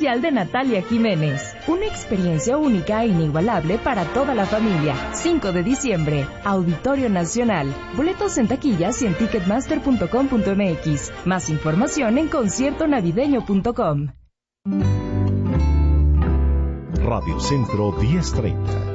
especial de Natalia Jiménez. Una experiencia única e inigualable para toda la familia. 5 de diciembre, Auditorio Nacional. Boletos en taquillas y en ticketmaster.com.mx. Más información en conciertonavideño.com. Radio Centro 1030.